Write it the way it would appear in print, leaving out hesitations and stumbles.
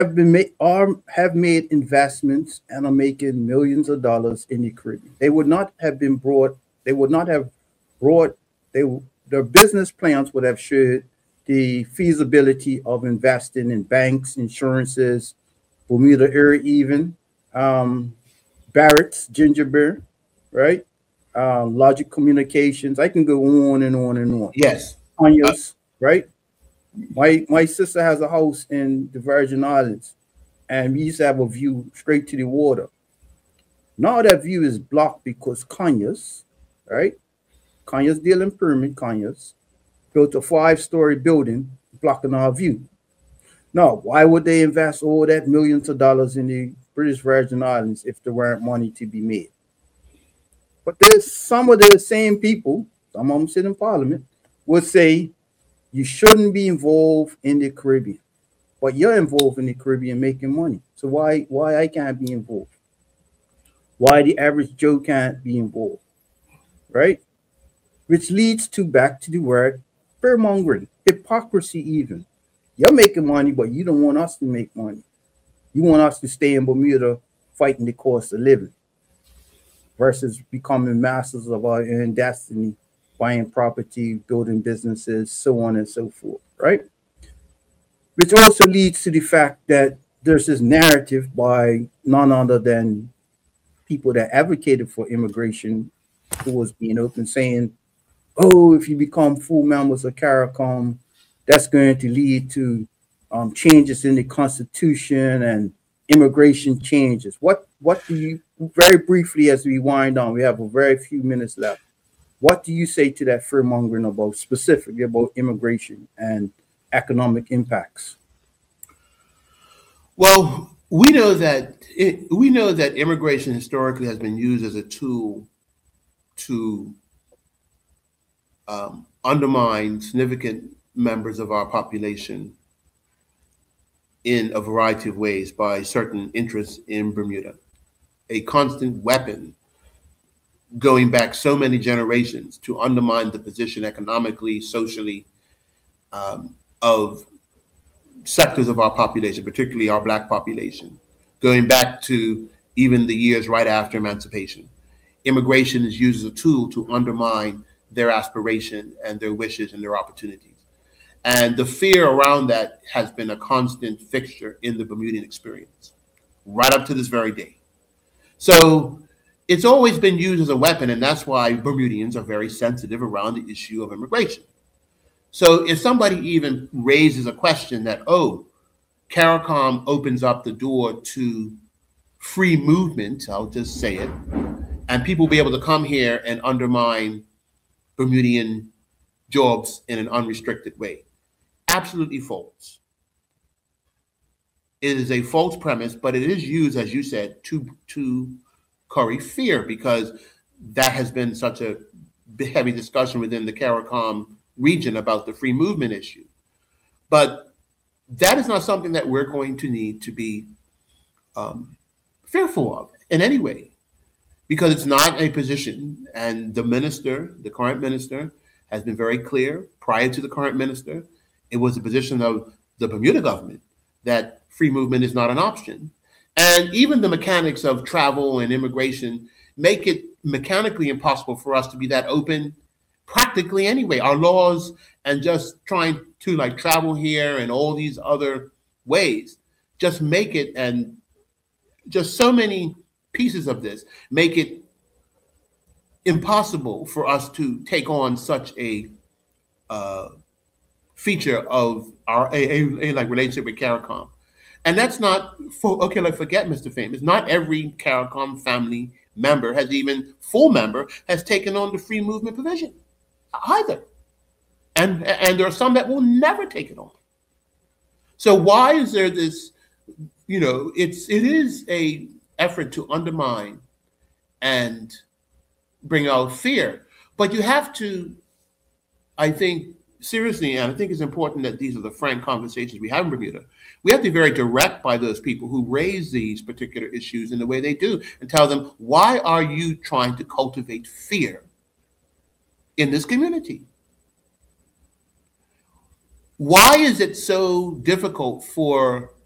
have made investments and are making millions of dollars in the Caribbean. They would not have been brought. They would not have brought. They Their business plans would have showed the feasibility of investing in banks, insurances, Bermuda area, even um, Barrett's ginger beer, right? Logic Communications. I can go on and on and on. Yes. Uh, Anya's, right? My sister has a house in the Virgin Islands, and we used to have a view straight to the water. Now that view is blocked because Conyers, right? Conyers dealing permit, Conyers built a five-story building blocking our view. Now, why would they invest all that millions of dollars in the British Virgin Islands if there weren't money to be made? But there's some of the same people, some of them sit in Parliament, would say you shouldn't be involved in the Caribbean, but you're involved in the Caribbean making money. So why I can't be involved? Why the average Joe can't be involved, right? Which leads to back to the word fear mongering, hypocrisy even. You're making money, but you don't want us to make money. You want us to stay in Bermuda fighting the cost of living versus becoming masters of our own destiny, buying property, building businesses, so on and so forth, right? Which also leads to the fact that there's this narrative by none other than people that advocated for immigration doors being open, saying, oh, if you become full members of CARICOM, that's going to lead to changes in the Constitution and immigration changes. What do you, very briefly as we wind down, we have a very few minutes left. What do you say to that fear mongering about specifically about immigration and economic impacts? Well, we know that immigration historically has been used as a tool to undermine significant members of our population in a variety of ways by certain interests in Bermuda. A constant weapon going back so many generations to undermine the position economically, socially, of sectors of our population, particularly our Black population, going back to even the years right after emancipation. Immigration is used as a tool to undermine their aspiration and their wishes and their opportunities. And the fear around that has been a constant fixture in the Bermudian experience, right up to this very day. So it's always been used as a weapon, and that's why Bermudians are very sensitive around the issue of immigration. So if somebody even raises a question that, oh, CARICOM opens up the door to free movement, I'll just say it, and people will be able to come here and undermine Bermudian jobs in an unrestricted way. Absolutely false. It is a false premise, but it is used, as you said, to curry fear, because that has been such a heavy discussion within the CARICOM region about the free movement issue. But that is not something that we're going to need to be fearful of in any way, because it's not a position. And the current minister, has been very clear prior to the current minister. It was the position of the Bermuda government that free movement is not an option. And even the mechanics of travel and immigration make it mechanically impossible for us to be that open practically anyway. Our laws and just trying to like travel here and all these other ways just make it, and just so many pieces of this make it impossible for us to take on such a feature of our a like relationship with CARICOM. And that's not for, okay, like forget Mr. Famous. Not every CARICOM family member has even full member has taken on the free movement provision either. And there are some that will never take it on. So why is there this, it is a effort to undermine and bring out fear. But you have to, I think, seriously, and I think it's important that these are the frank conversations we have in Bermuda. We have to be very direct by those people who raise these particular issues in the way they do and tell them, why are you trying to cultivate fear in this community? Why is it so difficult for